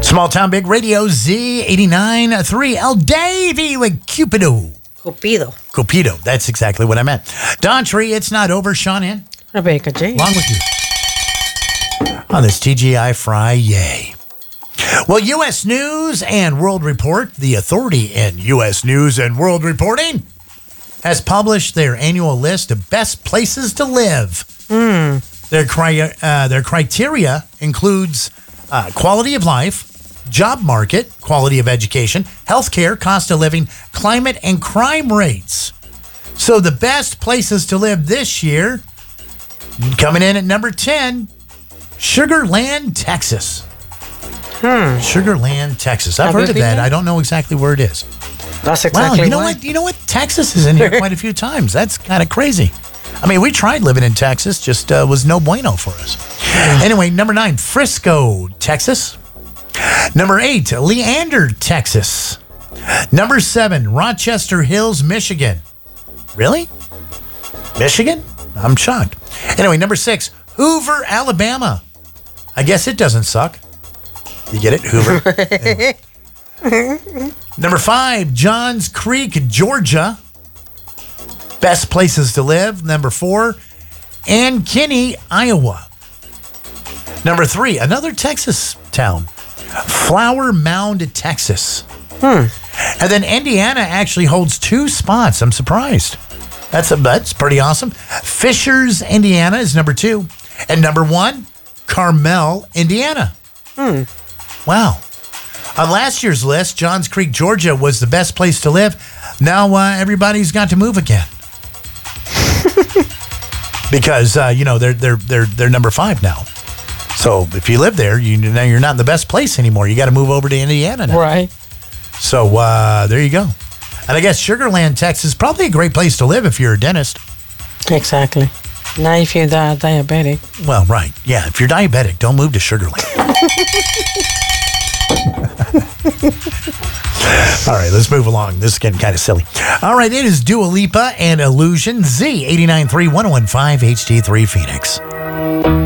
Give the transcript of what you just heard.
Small Town Big Radio, Z89.3. El Davey with Cupido. Cupido. That's exactly what I meant. Daughtry, it's not over. Sean in. Rebecca J. Along with you. On this TGI Friday. Well, U.S. News and World Report, the authority in U.S. News and World Reporting, has published their annual list of best places to live. Their criteria includes quality of life, job market, quality of education, healthcare, cost of living, climate, and crime rates. So the best places to live this year, coming in at number 10, Sugar Land, Texas. Sugar Land, Texas. I've heard of that. I don't know exactly where it is. That's exactly You know what? Texas is in here quite a few times. That's kind of crazy. I mean, we tried living in Texas, just was no bueno for us. Anyway, number 9, Frisco, Texas. Number 8, Leander, Texas. Number 7, Rochester Hills, Michigan. Really? Michigan? I'm shocked. Anyway, number 6, Hoover, Alabama. I guess it doesn't suck. You get it? Hoover. Anyway. Number 5, Johns Creek, Georgia. Best places to live. Number 4, Ankeny, Iowa. Number 3, another Texas town, Flower Mound, Texas. And then Indiana actually holds 2 spots. I'm surprised. That's pretty awesome. Fishers, Indiana is number 2. And number 1, Carmel, Indiana. Wow. On last year's list, Johns Creek, Georgia was the best place to live. Now everybody's got to move again. Because they're number 5 now. So if you live there, you're not in the best place anymore. You got to move over to Indiana now. Right. So there you go. And I guess Sugar Land, Texas is probably a great place to live if you're a dentist. Exactly. Now if you're diabetic. Well, right. Yeah, if you're diabetic, don't move to Sugar Land. All right, let's move along. This is getting kind of silly. All right, it is Dua Lipa and Illusion, Z89.3 1015 HD3 Phoenix.